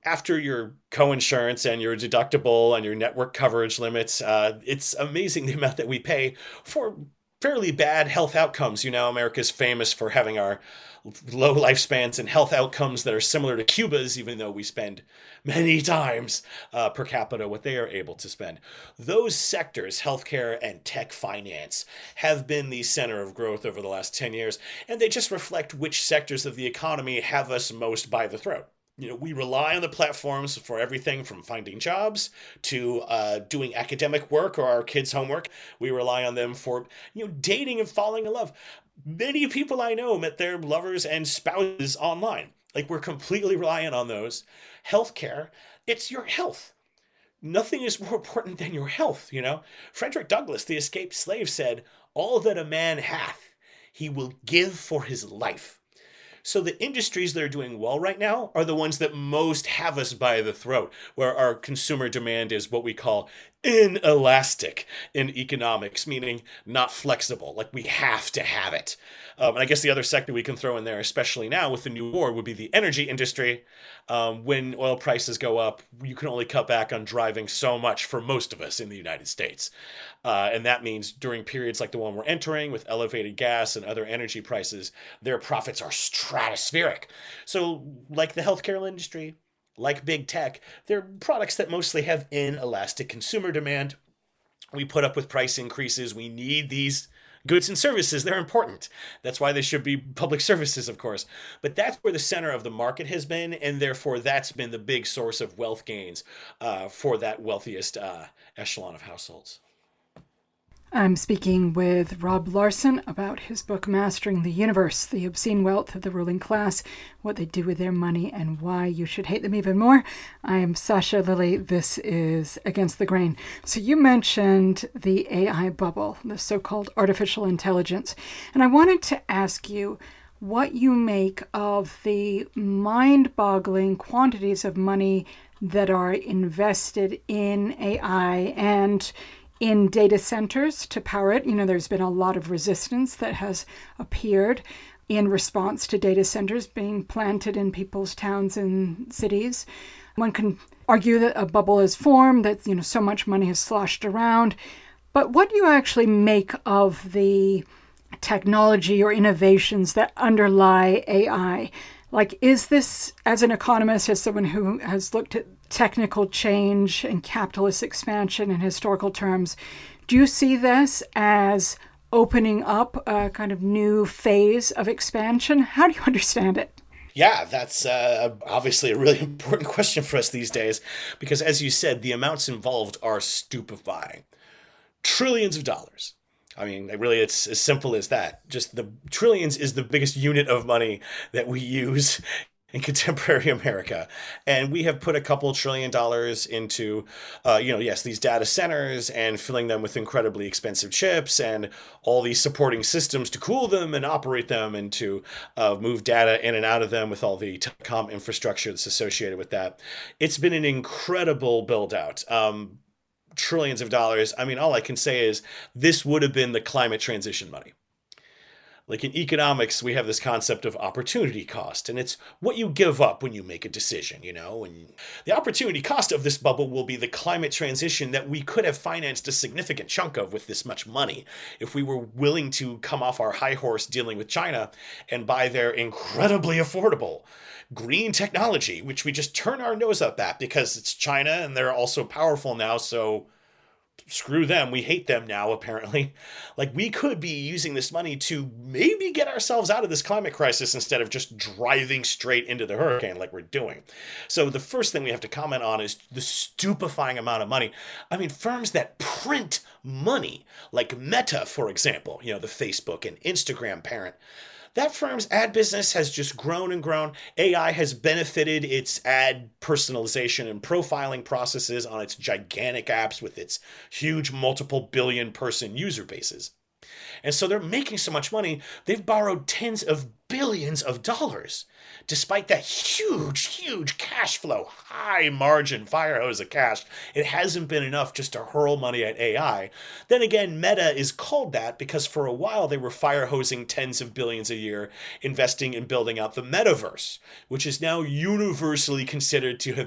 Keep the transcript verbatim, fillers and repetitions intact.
after your co-insurance and your deductible and your network coverage limits, uh, it's amazing the amount that we pay for fairly bad health outcomes. You know, America's famous for having our low lifespans and health outcomes that are similar to Cuba's, even though we spend many times uh, per capita what they are able to spend. Those sectors, healthcare and tech finance, have been the center of growth over the last ten years, and they just reflect which sectors of the economy have us most by the throat. You know, we rely on the platforms for everything from finding jobs to uh, doing academic work or our kids' homework. We rely on them for, you know, dating and falling in love. Many people I know met their lovers and spouses online. Like, we're completely reliant on those. Healthcare, it's your health. Nothing is more important than your health, you know? Frederick Douglass, the escaped slave, said, "All that a man hath, he will give for his life." So the industries that are doing well right now are the ones that most have us by the throat, where our consumer demand is what we call inelastic in economics, meaning not flexible, like we have to have it. Um, and I guess the other sector we can throw in there, especially now with the new war, would be the energy industry. Um, when oil prices go up, you can only cut back on driving so much for most of us in the United States. Uh, and that means during periods like the one we're entering with elevated gas and other energy prices, their profits are stratospheric. So like the healthcare industry, like big tech, they're products that mostly have inelastic consumer demand. We put up with price increases. We need these goods and services. They're important. That's why they should be public services, of course. But that's where the center of the market has been, and therefore that's been the big source of wealth gains uh, for that wealthiest uh, echelon of households. I'm speaking with Rob Larson about his book, Mastering the Universe, The Obscene Wealth of the Ruling Class, What They Do With Their Money, and Why You Should Hate Them Even More. I am Sasha Lilly. This is Against the Grain. So you mentioned the A I bubble, the so-called artificial intelligence. And I wanted to ask you what you make of the mind-boggling quantities of money that are invested in A I and in data centers to power it. You know, there's been a lot of resistance that has appeared in response to data centers being planted in people's towns and cities. One can argue that a bubble is formed, that, you know, so much money is sloshed around. But what do you actually make of the technology or innovations that underlie A I? Like, is this, as an economist, as someone who has looked at technical change and capitalist expansion in historical terms, do you see this as opening up a kind of new phase of expansion? How do you understand it? Yeah, that's uh, obviously a really important question for us these days, because as you said, the amounts involved are stupefying. Trillions of dollars. I mean, really, it's as simple as that. Just the trillions is the biggest unit of money that we use in contemporary America. And we have put a couple trillion dollars into, uh, you know, yes, these data centers and filling them with incredibly expensive chips and all these supporting systems to cool them and operate them and to uh, move data in and out of them with all the telecom infrastructure that's associated with that. It's been an incredible build out. Um, trillions of dollars. I mean, all I can say is this would have been the climate transition money. Like in economics, we have this concept of opportunity cost, and it's what you give up when you make a decision, you know, and the opportunity cost of this bubble will be the climate transition that we could have financed a significant chunk of with this much money if we were willing to come off our high horse dealing with China and buy their incredibly affordable green technology, which we just turn our nose up at because it's China and they're also powerful now. So screw them. We hate them now, apparently. Like, we could be using this money to maybe get ourselves out of this climate crisis instead of just driving straight into the hurricane like we're doing. So the first thing we have to comment on is the stupefying amount of money. I mean, firms that print money, like Meta, for example, you know, the Facebook and Instagram parent, that firm's ad business has just grown and grown. A I has benefited its ad personalization and profiling processes on its gigantic apps with its huge multiple billion person user bases. And so they're making so much money, they've borrowed tens of billions of dollars. Despite that huge, huge cash flow, high margin fire hose of cash, it hasn't been enough just to hurl money at A I. Then again, Meta is called that because for a while they were fire hosing tens of billions a year, investing in building out the metaverse, which is now universally considered to have